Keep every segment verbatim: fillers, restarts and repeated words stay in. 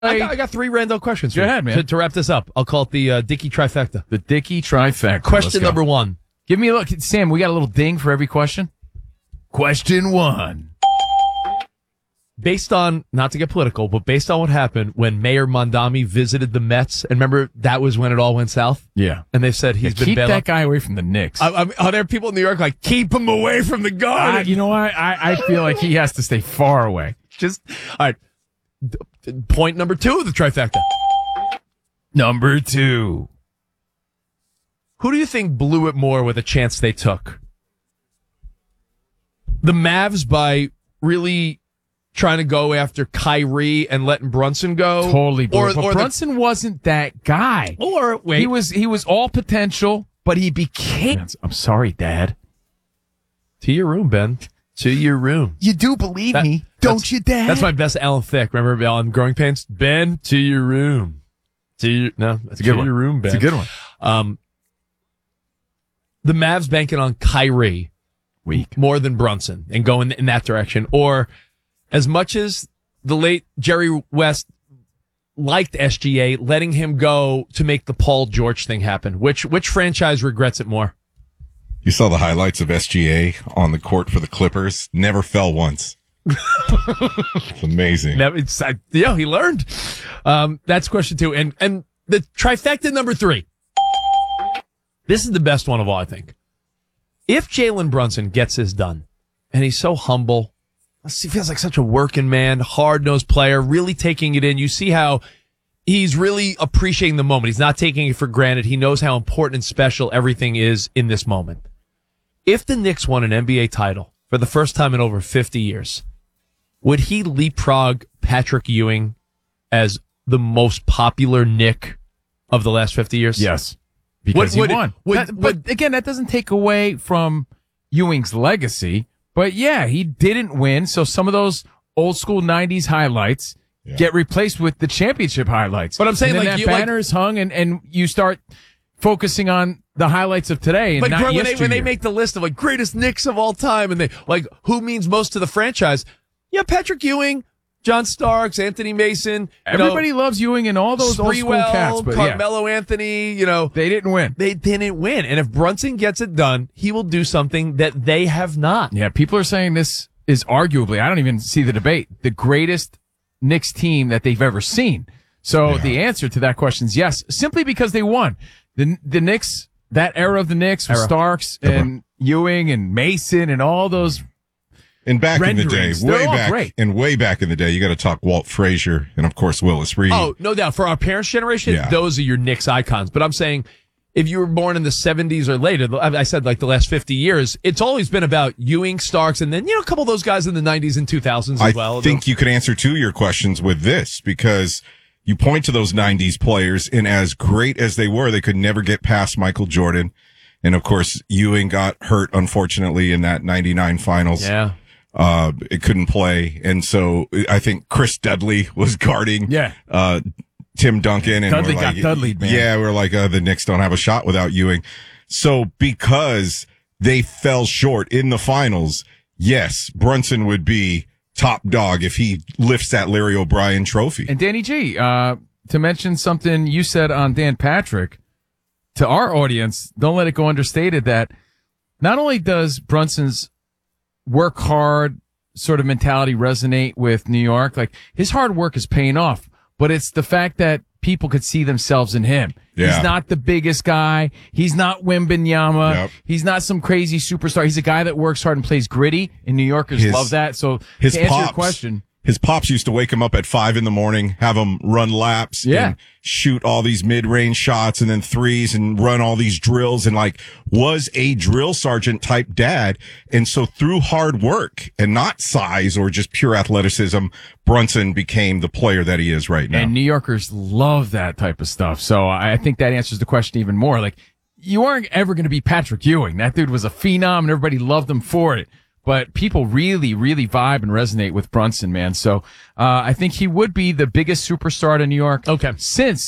I got, I got three random questions. Go ahead, man. To, to wrap this up, I'll call it the uh, Dickey trifecta. The Dickey trifecta. Question number one. Give me a look. Sam, we got a little ding for every question. Question one. Based on, not to get political, but based on what happened when Mayor Mondami visited the Mets, and remember that was when it all went south? Yeah. And they said he's yeah, been keep bailed that out. guy away from the Knicks. I, I, are there people in New York like, keep him away from the Garden? I, you know what? I, I feel like he has to stay far away. Just, all right. Point number two of the trifecta. Number two. Who do you think blew it more with a chance they took? The Mavs by really trying to go after Kyrie and letting Brunson go? Totally blew or, it. But or Brunson the, wasn't that guy. Or, wait. He was, he was all potential, but he became... I'm sorry, Dad. To your room, Ben. To your room. You do believe that, me, don't you, Dad? That's my best Alan Thicke. Remember on Growing Pains? Ben, to your room. To your, no, that's a good to one. Your room, Ben. It's a good one. Um, the Mavs banking on Kyrie weak more than Brunson and going in that direction. Or as much as the late Jerry West liked S G A, letting him go to make the Paul George thing happen. Which which franchise regrets it more? You saw the highlights of S G A on the court for the Clippers. Never fell once. It's amazing. That, it's, uh, yeah, he learned. Um, that's question two. And, and the trifecta number three. This is the best one of all, I think. If Jalen Brunson gets this done, and he's so humble, he feels like such a working man, hard-nosed player, really taking it in. You see how he's really appreciating the moment. He's not taking it for granted. He knows how important and special everything is in this moment. If the Knicks won an N B A title for the first time in over fifty years, would he leapfrog Patrick Ewing as the most popular Knick of the last fifty years? Yes. Because would, he would, won. Would, that, would, but again, that doesn't take away from Ewing's legacy. But yeah, he didn't win. So some of those old school nineties highlights yeah. get replaced with the championship highlights. But I'm saying, and then like, that you, banner like, is hung, and, and you start focusing on the highlights of today. And like, not bro, when yesteryear. they, when they make the list of like greatest Knicks of all time, and they like who means most to the franchise, yeah, Patrick Ewing, John Starks, Anthony Mason. Everybody know, loves Ewing and all those old school cats, but Carmelo yeah. Anthony, you know. They didn't win. They didn't win. And if Brunson gets it done, he will do something that they have not. Yeah, people are saying this is arguably, I don't even see the debate, the greatest Knicks team that they've ever seen. So yeah. the answer to that question is yes, simply because they won. The the Knicks, that era of the Knicks with era. Starks and Ewing and Mason and all those And back in the day, way back, great. and way back in the day, you got to talk Walt Frazier and, of course, Willis Reed. Oh, no doubt. For our parents' generation, yeah. those are your Knicks icons. But I'm saying, if you were born in the seventies or later, I said like the last fifty years, it's always been about Ewing, Starks, and then, you know, a couple of those guys in the nineties and two thousands as I well. I think you could answer two of your questions with this, because you point to those nineties players, and as great as they were, they could never get past Michael Jordan. And, of course, Ewing got hurt, unfortunately, in that ninety-nine finals. Yeah. Uh, it couldn't play. And so I think Chris Dudley was guarding, yeah. uh, Tim Duncan. And Dudley we're got like, Dudley, man. Yeah, we're like, uh, the Knicks don't have a shot without Ewing. So because they fell short in the finals, yes, Brunson would be top dog if he lifts that Larry O'Brien trophy. And Danny G, uh, to mention something you said on Dan Patrick, to our audience, don't let it go understated that not only does Brunson's work hard sort of mentality resonate with New York, like his hard work is paying off, but it's the fact that people could see themselves in him. Yeah. He's not the biggest guy. He's not Wembanyama. Yep. He's not some crazy superstar. He's a guy that works hard and plays gritty, and New Yorkers his, love that. So his to answer pops, your question, his pops used to wake him up at five in the morning, have him run laps yeah. and shoot all these mid-range shots and then threes and run all these drills, and like was a drill sergeant type dad. And so through hard work and not size or just pure athleticism, Brunson became the player that he is right now. And New Yorkers love that type of stuff. So I think that answers the question even more. Like, you aren't ever going to be Patrick Ewing. That dude was a phenom and everybody loved him for it. But people really, really vibe and resonate with Brunson, man. So uh I think he would be the biggest superstar to New York okay. since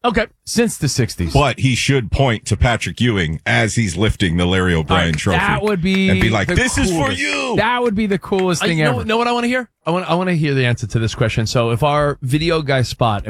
Okay. since the sixties. But he should point to Patrick Ewing as he's lifting the Larry O'Brien Right, trophy. That would be and be like, the "This is for coolest- you." That would be the coolest I, thing you know, ever. know what I want to hear? I want I want to hear the answer to this question. So if our video guy Spot